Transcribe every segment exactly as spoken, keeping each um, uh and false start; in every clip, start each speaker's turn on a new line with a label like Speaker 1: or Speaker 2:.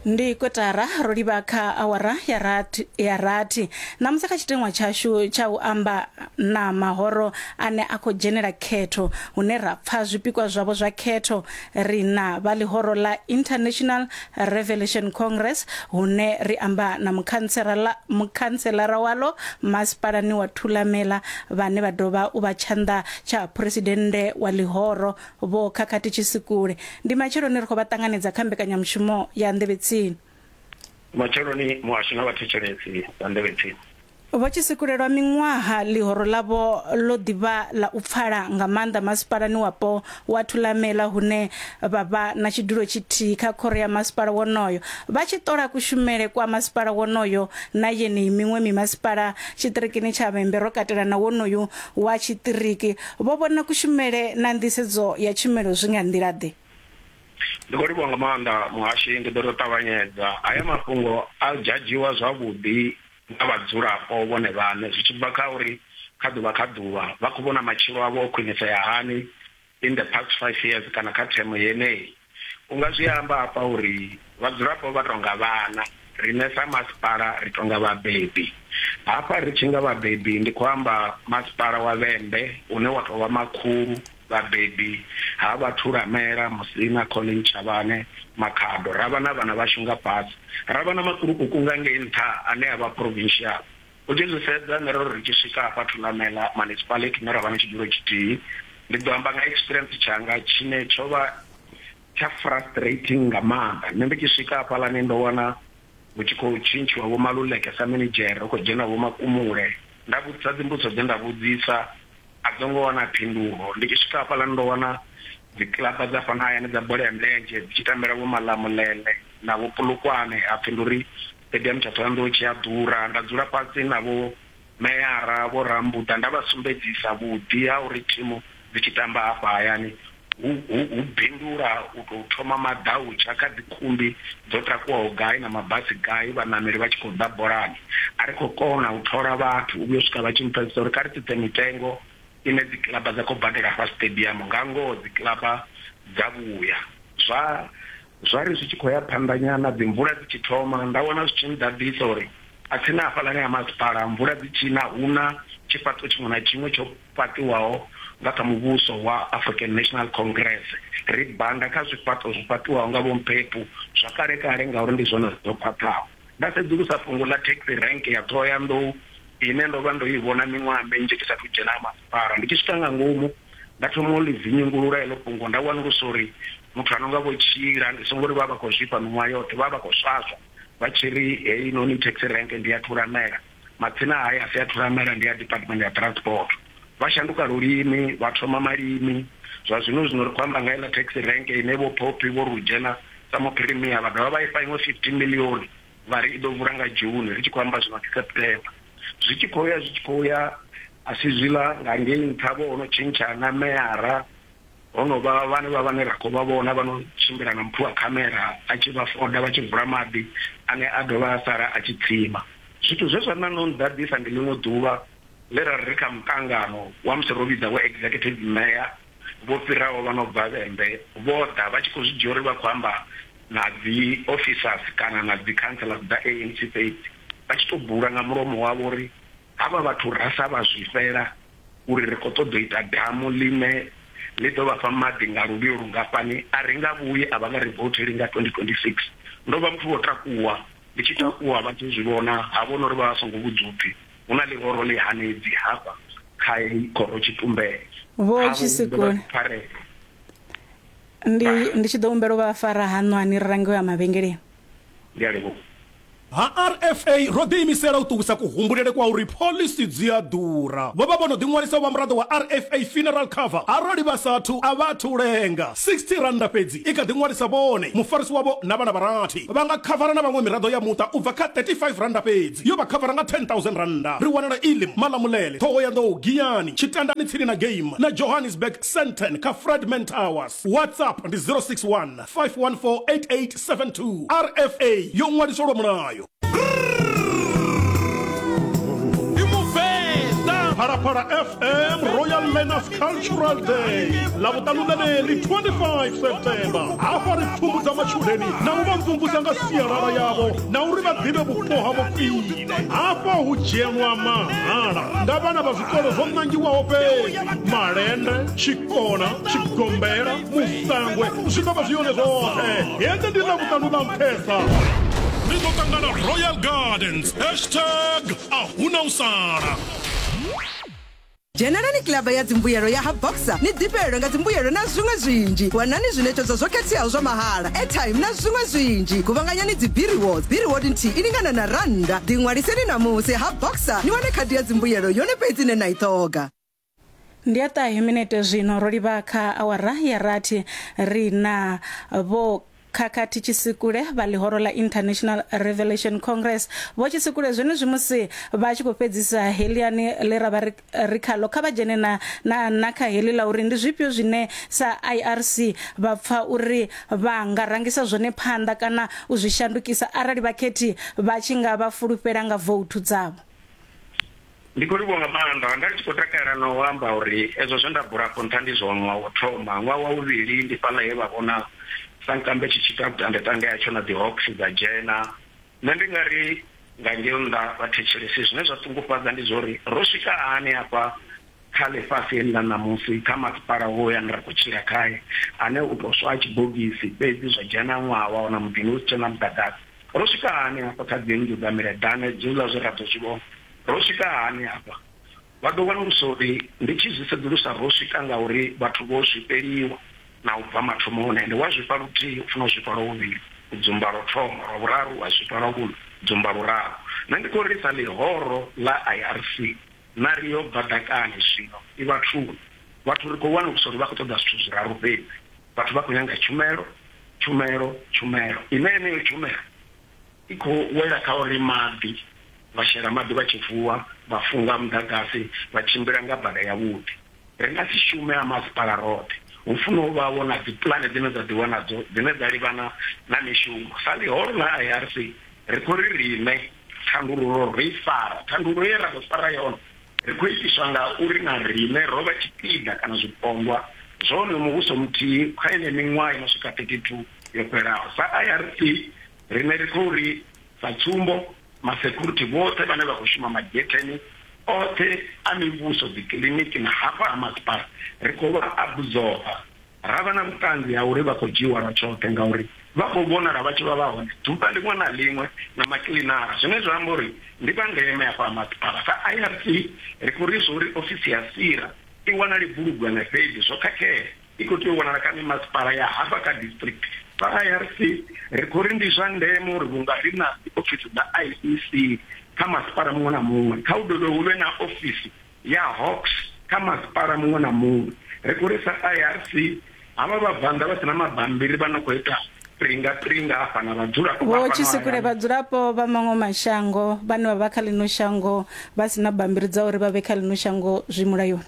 Speaker 1: Ndi kotara roliba kha awara ya rati ya rati namusa kha chitengwa chashu cha u amba na mahoro ane akho dzhenela khetho hune ra pfa zwipikwa zwabo zwa khetho rina vha lihoro la International Revelation Congress hune ri amba na mukhanselara mukhanselara walo masipalani wa Thulamela vhane vha dovha u vha tshanḓa cha presidente wa lihoro vho Khakhathi Tshisikule. Ndi matshelo ni ri khou vha ṱanganedza kha mbekanyamushumo ya Ndebetsini.
Speaker 2: Macheloni muashina vhathetshelesi Ndebetsini.
Speaker 1: Vho Tshisekulelwa miṅwaha lihoro lavho lo ḓivha la u pfala nga maanḓa masipalani wapo wa Thulamela hune vha na tshidulo tshithihi kha khoro ya masipala wonoyo vha tshi ṱola kushumele kwa masipala wonoyo na yeni miṅwe mimasipala tshiṱirikini tsha Vhembe ro katela na wonoyo wa tshiṱiriki vho vhona kushumele na nḓisedzo ya tshumelo zwi nga nḓila ḓe.
Speaker 2: Ndi khou livhuwa nga maanḓa muhashi ndi ḓo tou ṱavhanyedza aya mafhungo a dzhadziwa zwavhuḓi nga vhadzulapo vhone vhaṋe zwi tshi bva kha uri kha ḓuvha kha ḓuvha vha khou vhona matshilo avho o khwinisea hani in the past five years kana kha themo yeneyi. U nga zwi amba hafha uri vhadzulapo vha tonga vhana rine sa masipala ri tonga vhabebi. Hafha ri tshi nga vhabebi ndi khou amba masipala wa Vhembe une wa tou vha makhulu vhabebi ha vha Thulamela Musina Colin Chavane Makhado ravha na vhana vhashu nga fhasi ravha na makurukuku nga ngei nṱha ane a vha provincial. U tshi zwi sedza nṋe ro ri tshi swika hafha Thulamela municipality ine ravha na tshidulo tshithihi ndi ḓo amba nga experience tshanga tshine tsho vha tsha frustrating nga maanḓa. Nṋe ndi tshi swika hafhaḽani ndo wana hu tshi khou tshintshiwa vho Maluleke sa manager hu khou dzhena vho Makumule nda vhudzisa dzimbudziso dze nda vhudzisa a dzo ngo wana phindulo. Ndi tshi swika hafhaḽani ndo wana dzikiḽaba dza fana hayani dza bola ya milenzhe dzi tshi tambela vho Malamulele na vho Polokwane ha pfi ndi uri stadium tsha Thohoyandou tshi a ḓura. Nda dzula fhasi na vho meyara vho Rambuḓa nda vha sumbedzisa vhuḓi ha uri thimu dzi tshi tamba hafha hayani hu bindula u tou thoma madautsha kha dzikhumbi dzo takuwaho gai na mabasi gai vhaṋameli vha tshi khou ḓa bolani. A ri khou kona u thola vhathu u vhuya u swika vha tshi mpfesesa uri kha ri tsitse mitengo ine dzikiḽaba dza khou badela fha stadium nga ngoho dzikiḽaba dza vhuya. Zwa zwa ri zwi tshi khou ya phanḓa nyana dzi mvula dzi tshi thoma nda wana zwi tshi nḓaḓisa uri a tsini hafhaḽani ya masipala mvula dzi tshi na hu na tshifhaṱo tshiṅwe na tshiṅwe tsho fhaṱiwaho nga kha muvhuso wa African National Congress. Ri banda kha zwifhaṱo zwo fhaṱiwaho nga vho Mphepu zwa kale kale ngauri ndi zwone zwo khwaṱhaho. Nda sedzulusa fhungo ḽa taxi rank ya Thohoyandou ine ndo vha ndo i vhona miṅwaha minzhi tshi sathu dzhena masipala. Ndi tshi swika nga ngomu nda thoma u ḽi vinyungulula heḽo fhungo nda wanulusa uri muthu a no nga vho Tshila ndi songo ri vha vha khou zwifha miṅwaha yoṱhe vha vha khou swaswa vha tshi ri heyi noni taxi rank ndi ya Thulamela matsina haya a si ya Thulamela ndi ya Department ya Transport. Vha shanduka lulimi vha thoma malimi zwa zwino zwino ri khou amba nga heḽa taxi rank ine vho Popi vho Rujena sa mo premier vha dovha vha ifha iṅwe fifteen million vha ri i ḓo vula nga June ri tshi khou amba zwino September. Zwi tshi khou ya zwi tshi khou ya a si zwiḽa nga ngei nṱha vho no tshintsha na meyara hono vha vhane vha vhane ra khou vha vhona vha no tshimbila na mphu wa khamera a tshi vha foda vha tshi vula maḓi ane a dovha a sala a tshi tsima. Zwithu zwe zwa na no nḓaḓisa ndi ḽiṅwe ḓuvha ḽe ra ri kha muṱangano wa musi ro vhidza wa executive mayor vho fhiraho vha no bva Vhembe vho ḓa vha tshi khou zwi dzhia uri vha khou amba na dzi officers kana na dzi councillors dza A N C fhedzi vha tshi tou bula nga mulomo wavho uri havha vhathu rasa vha zwifela uri ri khou ṱoḓa u ita damu ḽine ḽi ḓo vha fha maḓi nga luvhilo lungafhani a ri nga vhuyi a vha nga ri votheli nga twenty twenty-six. Ndo vha muthu wo takuwa ndi tshi takuwa vha tshi zwi vhona ha vhona uri vha songo vhudza upfhi hu na ḽihoro ḽi hanedzi hafha kha khoro Tshitumbe.
Speaker 1: Vho Tshisikule ndi ndi tshi ḓo humbela vha fara haṋwani ri rangiwa mavhengeleni.
Speaker 2: Ndi a livhuwa.
Speaker 3: Ha R F A ro ḓi imisela u ṱuwisa kuhumbulele kwa uri phoḽisi dzi a ḓura. Vho vha vho no ḓiṅwalisa vha muraḓo wa R F A funeral cover arali vha sathu a vha thu lenga sixty randa fhedzi i kha ḓiṅwalisa vhone mufarisi wavho na vhana vharathi vha nga khavara na vhaṅwe miraḓo ya muṱa u bva kha thirty-five randa fhedzi yo vha khavara nga ten thousand randa. Ri wanala Elim, Malamulele, Thohoyandou, Giyani, Tshitandani tsini na Game na Johannesburg Sandton kha Fredman Towers. WhatsApp ndi zero six one five one four eight eight seven two. R F A yo ṅwaliselwa mulayo.
Speaker 4: Imuvenda
Speaker 3: Pharapara F M Royal Learners Cultural Day lavutalunaneli twenty-five September afa ri pfumudza machudeni na u va mvumvusa nga sialala yavo na uri va dive vukoha vofile afa hu dzhenwa mahala nga vana va zwikolo zwo nangiwaho fhedzi malende Chikona Chigombela Musangwe swi nga va swi yone zwoṱhe hedzi ndi lavutalula mphesa rizotangana Royal Gardens hashtag ahuna usala.
Speaker 4: Dzhenelani kilaba ya dzimbuyelo ya Habboxer ni dipelo nga dzimbuyelo na zwiṅwe zwinzhi wanani zwinetedzo zwo khetheaho zwa mahala airtime na zwiṅwe zwinzhi kuvhanganyani dzi Beer Rewards Beer Reward nthihi i lingana na randa ḓiṅwaliseni namusi Habboxer ni wane khadi ya dzimbuyelo yone fhedzi ine na i ṱhoga.
Speaker 1: Ndi a ṱahe minete zwino ro livha kha awara ya rathi ri na vho Khakhathi Tshisikule vha ḽihoro ḽa International Revelation Congress vho Tshisikule zwone zwi musi vha tshi khou fhedzisa heliani ḽe ra vha ri khaḽo kha vha dzhene na na na kha heli ḽa uri ndi zwifhio zwine sa I R C vha pfa uri vha nga rangisa zwone phanḓa kana u zwi shandukisa arali vhakhethi vha tshi nga vha fulufhela nga vote dzavho.
Speaker 2: Ndi khou livhuwa nga maanḓa nga tshi khou takalela na u amba uri ezwo zwe nda bula afho nṱha ndi zwone ṅwaha wa thoma ṅwaha wa vhuvhili ndi fhaḽa he vha vhona sankambe tshi tshita vhutandatanga yatsho na the Hawks dza dzhena nṋe ndi nga ri nga ngeo nnḓa vhathetshelesi zwine zwa ṱungufhadza ndi zwo ri ro swika hani hafha kha ḽifhasi heḽi ḽa ṋamusi kha masipala hoyo ane ra khou tshila khae ane u tou swa tshibogisi fhedzi zwa dzhena ṅwaha wa wana muḓini u si tshena muḓagasi ro swika hani hafha kha dzi nnḓu dza miledane dziuḽa zwe ra ḓo zwi vhona ro swika hani hafha vha ḓo wanulusa uri ndi tshi zwi sedzulusa ro swika ngauri vhathu vho zwifheliwa na u bva mathomoni ende wa zwifha luthihi u funa u zwifha luvhili u dzumba lwo thoma lwa vhuraru wa zwifha lwa vhuṋa dzumba luraru nṋe ndi khou ri sa ḽihoro ḽa I R C na riyo badakani zwino i vhathuni vhathu ri khou wanulusa uri vha khou ṱoḓa zwithu zwiraru fhedzi vhathu vha khou nyanga tshumelo tshumelo tshumelo ine yeneyo tshumelo i khou wela kha uri maḓi vha shela maḓi vha tshi vuwa vha funga muḓagasi vha tshimbila nga bada yavhuḓi ri nga si shume ha masipala roṱhe hu funa u vha vhona dzi pulane dzine dza ḓiwa nadzo dzine dza livhana na mishumo sa ḽihoro na I R C ri khou ri rine thandululo ri fara thandululo ye ra ḓo fara yone ri khou itiswa nga uri na rine ro vha tshipiḓa kana zwipondwa zwone muvhuso muthihi kha ine miṅwaha ino swika thirty-two yo fhelaho sa I R C rine ri khou ri sa tsumbo masecurity vhoṱhe vhane vha khou shuma magetheni oṱhe a mivhuso dzikiḽiniki na hafha ha masipala ri khou vha absorba ra vha na vhuṱanzi ha uri vha khou dzhiiwa lwa tshoṱhe ngauri vha khou vhonala vha tshi vha vha hone ḓuvha liṅwe na liṅwe na makiḽinara zwine zwa amba uri ndi vha ndeme hafha ha masipala sa I R C ri khou ri zwo uri ofisi ya sira i wanali bulugwane fhedzi zwo khakhea i khou tea u wanala kha mimasipala ya hafha kha district sa I R C ri khou ri ndi zwa ndeme uri vhunga ri na ofisi dza I E C kha masipala muṅwe na muṅwe kha u dovhe hu vhe na ofisi ya Hawks kha masipala muṅwe na muṅwe ri khou ri sa I R C havha vhabvannḓa vha sina mabambiri vha no khou ita pringa pringa hafha na vhadzulapo
Speaker 1: vho Tshisikule vhadzulapo vha maṅwe mashango vhane vha vha kha ḽino shango vha sina bambiri dza uri vha vhe kha ḽino shango zwi mulayoni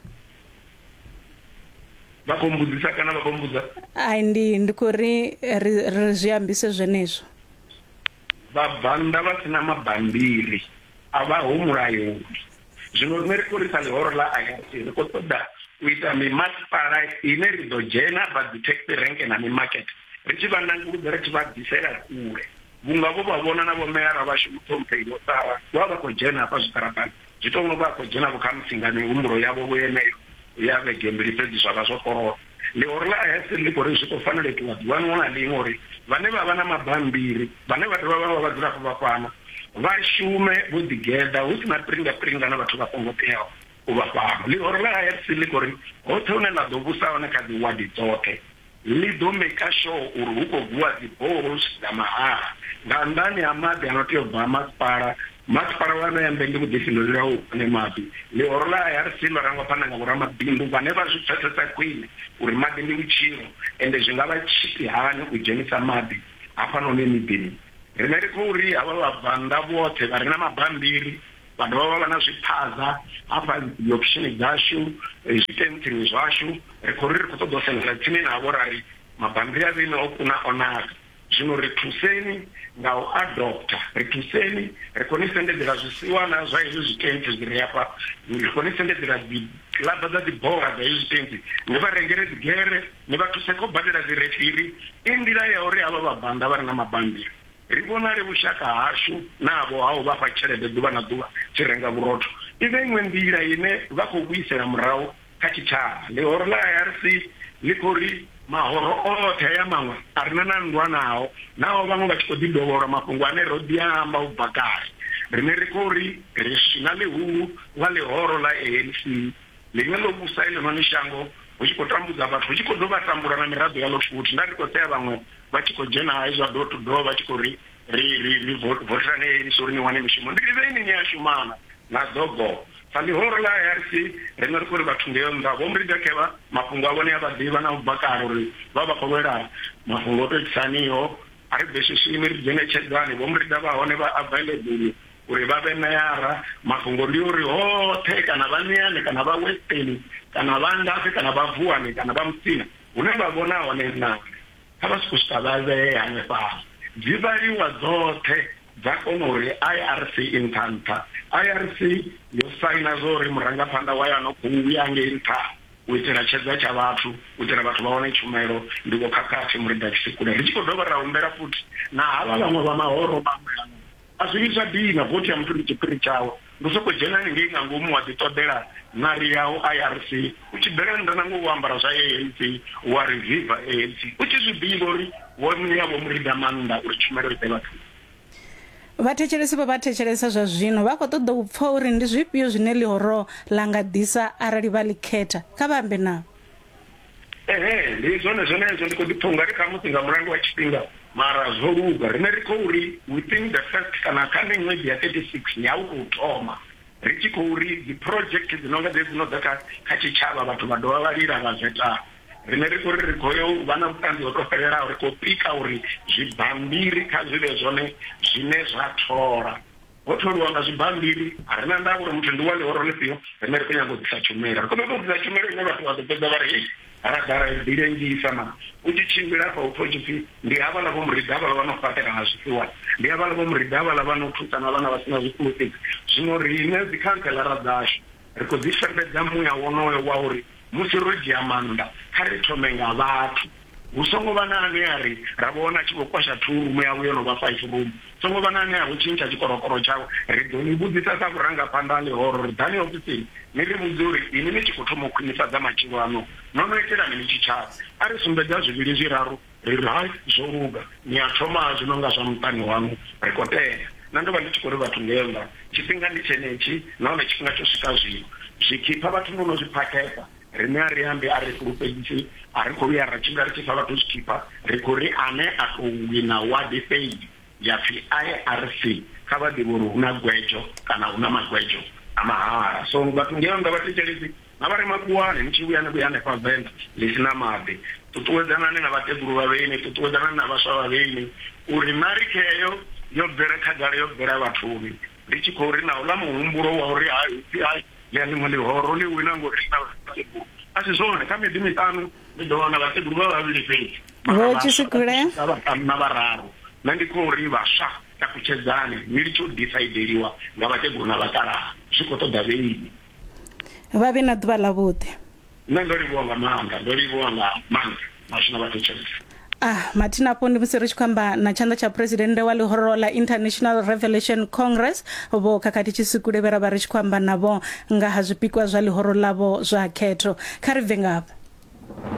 Speaker 2: vha khou mbudzisa kana vha khou mbudza
Speaker 1: ai ndi ndi khou ri ri zwi ambise zwenezwo
Speaker 2: vhabvannḓa vha sina mabambiri a vha ho mulayoni zwino rine ri khou ri sa ḽihoro ḽa I R C ri khou ṱoḓa u ita mimasipala ine ri ḓo dzhena vha dzi taxi rank na mimakete ri tshi vha nanguludza ri tshi vha bvisela kule vhunga vho vha vhona na vho meyara vhashu ṱhompheyi yo ṱavha vha vha khou dzhena hafha zwiṱaraṱani zwi tou vha khou dzhena vho kha musinga mihumbulo yavho vho yeneyo ya vhege mbili fhedzi zwa vha zwo korola ḽihoro ḽa I R C ḽi khou ri zwi khou fanela itiwa ḓuvha liṅwe na liṅwe uri vhane vha vha na mabambiri vhane vha dovha vha vha vhadzulapo vha fhano vha shume vho ḓigeḓa hu sina pringa pringa na vhathu vha songo teaho u vha fhano ḽihoro ḽa I R C ḽi khou ri hoṱhe hune ḽa ḓo vhusa hone kha dzi wadi dzoṱhe ḽi ḓo maker sure uri hu khou vuwa dzi boreholes dza mahala nga nnḓani ha maḓi ano tea u bva ha masipala masipala wa no yambe ndi vhuḓifhinduleli ha u ne maḓi ḽihoro ḽa I R C ḽo rangwa phanḓa nga vhoramabindu vhane vha zwi pfesesa khwine uri maḓi ndi vhutshilo ende zwi nga vha tshipi hani u dzhenisa maḓi hafhanoni miḓini rine ri khou ri havha vhabvannḓa vhoṱhe vha re na mabambiri vha dovha vha vha na zwiphaza hafha dzi option dzashu zwitentsini zwashu ri khou ri ri khou ṱoḓa u sendela tsini navho ra ri mabambiri a vhine o kuna o naka zvino ri thuseni nga u adopta ri thuseni ri kone sendedzela zwisiwana zwa izwi zwitentsi zwire hafha ri kone sendedzela dzikiḽaba dza dzibola dza izwi zwitentsi ni vha rengere dzigere ni vha thuse kho badela dzi refiri i nḓila ya uri havha vhabannda vha re na mabambiri ri vhona ri vhushaka hashu navho ha u vha fha tshelede ḓuvha na ḓuvha tshi renga vhurotho i vhe iṅwe nḓila ine vha khou vhuisela murahu kha tshitshavha ḽihoro ḽa A R C ḽi khou ri mahoro oṱhe ya maṅwe a re na na nndwa nao naho vhaṅwe vha tshi khou ḓi dovholwa mafhungo ane ro ḓi amba u bva kale rine ri khou ri ri na ḽihulu ḽa ḽihoro ḽa A N C ḽine ḽo vhusa iḽinoni shango hu tshi khou tambudza vhathu hu tshi khou dovha tambula na miraḓo yaḽo futhi nda ri khou sea vhaṅwe vha tshi khou dzhena hai zwa door to door vha tshi khou ri ri ri ri voterani A N C uri ni wane mishumo ndi ri vhe ini ni ya shumana na dogo sa ḽihoro ḽa A R C rine ri khou ri vhathu ngeyo nnḓa vho mri dekeva mafhungo a vhone ya vha ḓivha na u bva kale uri vha vha khou lwela mafhungo o to itisaniho a ri bveshishini ri dzhene tshedzani vho mri da vha hone vha available uri vha vhe nayara mafhungo ndi uri hoṱhe kana vha niyani kana vha western kana vha ndafe kana vha vuwani kana vha musina hune vha vhona hone nṋa kha vha sikhou swika vha vhee hanefha dzi vhaliwa dzoṱhe dza kona uri I R C inṱha nṱha I R C yo saina zwo uri murangaphanḓa wayo ano khou ya ngei nṱha u itela tshedza tsha vhathu u itela vhathu vha wane tshumelo ndi vho khakhathi murida tshisikule ri tshi khou dovha ra humbela futhi na havha vhaṅwe vha mahoro vhaṅwe a zwi zwa dina vothi ya muthu ndi tshiphiri tshawe ndi soko dzhena ngei nga ngomu wa ḓi ṱoḓela nari yawu I R C u tshi bvela nnḓa na ngo u ambara zwa A N C wa ri viva A N C u tshi zwi ḓivha uri wone yavho murida maanḓa uri tshumelo i ḓe vhathu
Speaker 1: vhathetshelesi vha vhathetshelesa zwa zwino vha khou ṱoḓa u pfha uri ndi zwifhio zwine ḽihoro ḽa nga ḓisa arali vha ḽi khetha kha vha ambe navho
Speaker 2: ehe ndi zwone zwenezwo ndi khou ḓi pfha ungari kha musi nga mulandu wa tshifhinga mara zwo luga rine ri khou ri within the first kana kha miṅwedzi ya thirty-six ya u tou thoma ri tshi khou ri dzi project dzi nonga dze dzino ḓa kha tshitshavha vhathu vha dovha vha lila vha zeta rine ri khou ri ri khou yo vha na vhuṱanzi ho to fhelelaho ri khou pika uri zwibambiri kha zwivhe zwone zwine zwa thola ho tholiwa nga zwibambiri a rina nda uri muthu ndi wa ḽihoro ḽifhio rine ri khou nyaga u ḓisa tshumelo ri khou ṱoḓa u ḓisa tshumelo ine vhathu vha ḓo fhedza vha ri radara dilengisa na u tshi tshimbila hafha u pfha tshipfi ndi havhaḽa vho murida havhaḽa vha no fhaṱela nga zwifuwana ndi havhaḽa vho murida havhaḽa vha no thusa na vhana vha si na zwifuwo fhedzi zwino riṋe dzikhanselara dzashu ri khou ḓi fembedza muya wonoyo wa uri musi ro dzhia maanḓa kha ri thome nga vhathu hu songo vha na ane a ri ra vhona tshi khou kwasha thurumu yavho yo no vha five room songo vha na ane a hu tshintsha tshikorokoro tshawe ri ḓo ni vhudzisa sa vhurangaphanḓa a ḽihoro ri ḓani ofisini ni ri vhudze uri ini ni tshi khou thoma u khwinifhadza matshilo ano no no itela mini tshitshavha a ri sumbedza zwivhili zwiraru ri ri hai zwo luga ni a thoma zwi no nga zwa muṱani wanu ri khou tea na ndo vha ndi tshi khou ri vhathu ngeyo tshifhinga ndi tshenetshi nahone tshifhinga tsho swika zwino zwikhipha vhathu no no zwi phakhesa rine a ri ambe a ri fulufhedzisi a ri khou vhuya ra tshimbila ri tshi pfa vhathu zwikhipha ri khou ri ane a khou wina wadi feidi ya pfi I R C kha vha ḓivhe uri hu na gwedzo kana hu na magwedzo a mahala so vhathu ngeyo nga vhathetshelesi na vha re makuwane ni tshi vhuya ni vhuya hanefha venḓa ḽi si na maḓi ṱuṱuwedzanani na vhategulu vha vheni ṱuṱuwedzanani na vhaswa vha vheni uri marikheyo yo bvela khagala yo bvela vhathuni ndi tshi khou ri na uḽa muhumbulo wa uri hayi upfi hayi ya ḽiṅwe ḽihoro ḽi wina ngori na vhategulu a si zwone kha miḓi miṱanu ndi ḓo wana vhategulu vha vhavhili fhedzi
Speaker 1: vho Tshisikule
Speaker 2: vhaṱanu na vhararu na ndi khou ri vhaswa takutshedzane ni li tshi u disaideliwa nga vhategulu na vhakalaha zwi khou ṱoḓa vheini
Speaker 1: vha vhe na ḓuvha ḽavhuḓi
Speaker 2: nṋe ndo livhuwa nga maanḓa ndo livhuwa nga maanḓa masina vhathetshelesi
Speaker 1: Ah, Martina Pondi musi ri tshi khou amba na tshanḓa tsha president wa ḽihoro ḽa International Revelation Congress vho Khakhathi Tshisikule vhe ra vha ri tshi khou amba navho nga ha zwipikwa zwa ḽihoro ḽavho zwa khetho kha ri bve ngavho